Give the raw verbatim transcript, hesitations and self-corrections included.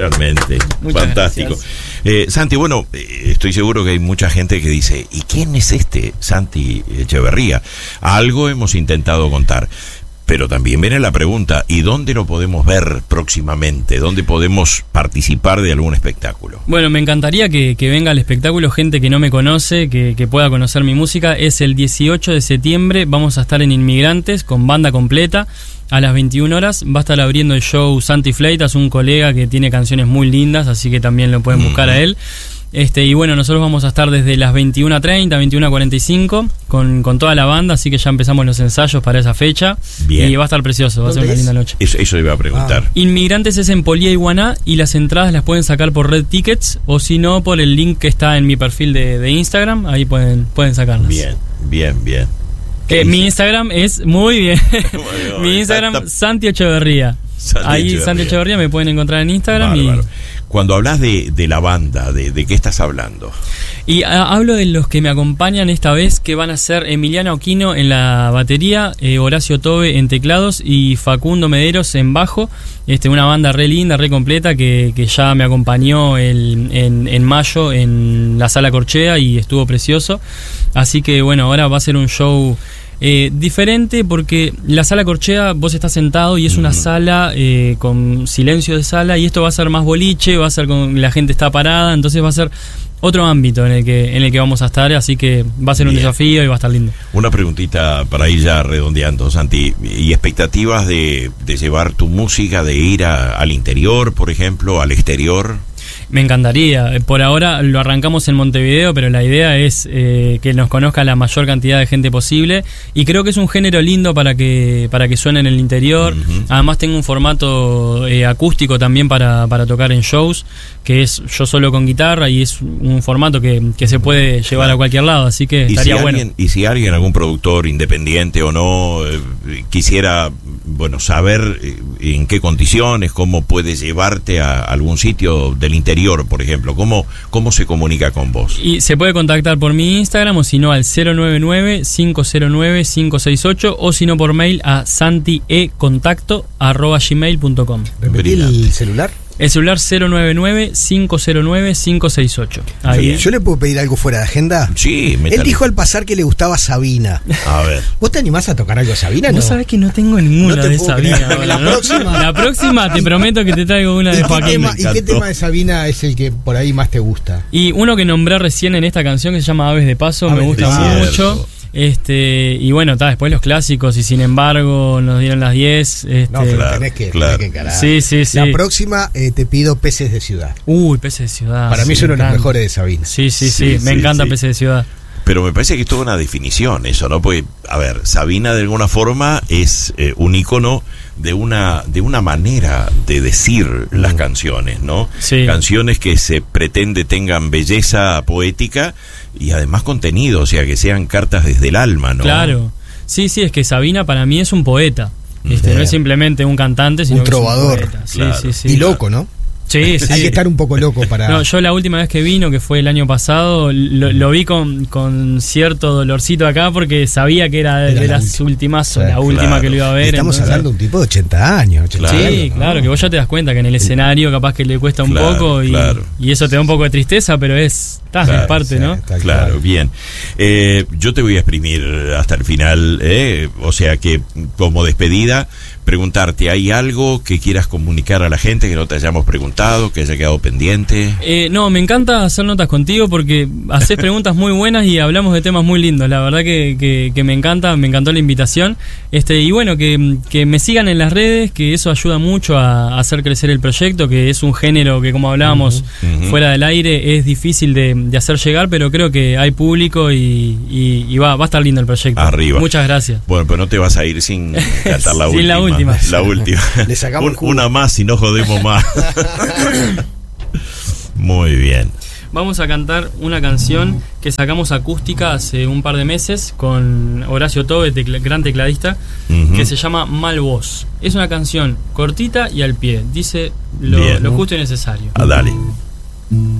realmente. Muchas Fantástico. Eh, Santi, bueno, eh, estoy seguro que hay mucha gente que dice, ¿y quién es este Santi Echeverría? Algo hemos intentado contar. Pero también viene la pregunta, ¿y dónde lo podemos ver próximamente? ¿Dónde podemos participar de algún espectáculo? Bueno, me encantaría que, que venga al espectáculo gente que no me conoce, que, que pueda conocer mi música. Es el dieciocho de septiembre, vamos a estar en Inmigrantes con banda completa. A las veintiuna horas va a estar abriendo el show Santi Fleitas, un colega que tiene canciones muy lindas, así que también lo pueden buscar mm. a él. Este, y bueno, nosotros vamos a estar desde las veintiuna treinta, veintiuna cuarenta y cinco con, con toda la banda, así que ya empezamos los ensayos para esa fecha. Bien. Y va a estar precioso, va a ser una linda noche. Eso, eso iba a preguntar. Ah. Inmigrantes es en Polía Iguaná y las entradas las pueden sacar por Red Tickets o si no por el link que está en mi perfil de, de Instagram, ahí pueden, pueden sacarlas. Bien, bien, bien. Eh, mi Instagram es muy bien. Bueno, mi Instagram, está, está... Santi Echeverría. Santi Ahí Echeverría. Santi Echeverría me pueden encontrar en Instagram. Y... Cuando hablas de, de la banda, de, ¿de qué estás hablando? Y a, hablo de los que me acompañan esta vez, que van a ser Emiliano Aquino en la batería, eh, Horacio Tobe en teclados y Facundo Mederos en bajo. Este, una banda re linda, re completa, que, que ya me acompañó el, en, en mayo en la Sala Corchea y estuvo precioso. Así que bueno, ahora va a ser un show... Eh, diferente porque la Sala Corchea vos estás sentado y es una sala eh, con silencio de sala, y esto va a ser más boliche, va a ser con la gente está parada, entonces va a ser otro ámbito en el que en el que vamos a estar, así que va a ser un Bien. desafío y va a estar lindo. Una preguntita para ir ya redondeando, Santi, ¿y expectativas de, de llevar tu música, de ir a, al interior, por ejemplo, al exterior? Me encantaría. Por ahora lo arrancamos en Montevideo, pero la idea es eh, que nos conozca la mayor cantidad de gente posible, y creo que es un género lindo para que para que suene en el interior. Uh-huh. Además tengo un formato eh, acústico también para, para tocar en shows, que es yo solo con guitarra, y es un formato que, que se puede llevar claro. a cualquier lado, así que estaría si bueno. Alguien, y si alguien, algún productor independiente o no, eh, quisiera bueno saber eh, en qué condiciones, cómo puede llevarte a algún sitio del interior, por ejemplo, ¿cómo, cómo se comunica con vos? Y se puede contactar por mi Instagram, o si no al cero nueve nueve, cinco cero nueve, cinco seis ocho, o si no por mail a santiecontacto arroba gmail punto com. ¿Repetí el celular? El celular cero nueve nueve, cinco cero nueve, cinco seis ocho. Ahí. ¿Yo le puedo pedir algo fuera de agenda? Sí. Él tal... dijo al pasar que le gustaba Sabina. A ver. ¿Vos te animás a tocar algo de Sabina? Vos no? sabés que no tengo ninguna no de Sabina. Ahora, la, ¿no? próxima... la próxima te prometo que te traigo una de Joaquín. Tema, ¿Y qué tema de Sabina es el que por ahí más te gusta? Y uno que nombré recién en esta canción, que se llama Aves de Paso, Aves me gusta mucho. Este, y bueno, ta, después los clásicos, y sin embargo nos dieron las diez. Este, no, claro, tenés que, claro. tenés que encarar. Sí, sí, sí. La próxima eh, te pido Peces de Ciudad. Uy, Peces de Ciudad. Para mí sí, es uno de los mejores de Sabina. Sí, sí, sí, sí me sí, encanta sí. Peces de Ciudad. Pero me parece que es toda una definición eso, ¿no? Porque, a ver, Sabina de alguna forma es eh, un ícono de una de una manera de decir mm. las canciones, ¿no? Sí. Canciones que se pretende tengan belleza poética y además contenido, o sea, que sean cartas desde el alma, ¿no? Claro. Sí, sí, es que Sabina para mí es un poeta. Este, yeah. No es simplemente un cantante, sino un trovador. Que es un poeta. Claro. Sí, sí, sí. Y loco, ¿no? Sí, sí. Hay que estar un poco loco para... No, yo la última vez que vino, que fue el año pasado, lo, lo vi con, con cierto dolorcito acá, porque sabía que era, era de las última. últimas, o sea, la última claro. que lo iba a ver. Estamos entonces... hablando de un tipo de ochenta años. ochenta sí, años, ¿no? Claro, que vos ya te das cuenta que en el escenario capaz que le cuesta un claro, poco y, claro. y eso te da un poco de tristeza, pero es, está, claro, es parte, sí, ¿no? Claro, claro, bien. Eh, yo te voy a exprimir hasta el final, eh, o sea que como despedida, preguntarte, ¿hay algo que quieras comunicar a la gente que no te hayamos preguntado, que haya quedado pendiente? Eh, no, me encanta hacer notas contigo porque haces preguntas muy buenas y hablamos de temas muy lindos. La verdad que, que, que me encanta, me encantó la invitación. Este, y bueno, que, que me sigan en las redes, que eso ayuda mucho a, a hacer crecer el proyecto, que es un género que, como hablábamos uh-huh. fuera del aire, es difícil de, de hacer llegar, pero creo que hay público y, y, y va, va a estar lindo el proyecto. Arriba. Muchas gracias. Bueno, pero no te vas a ir sin cantar la sin última. la última. La última. Le sacamos Un, una más y no jodemos más. Muy bien. Vamos a cantar una canción que sacamos acústica hace un par de meses con Horacio Tobe, tecla, gran tecladista, uh-huh. que se llama Mal Voz. Es una canción cortita y al pie. Dice lo, lo justo y necesario. Ah, dale.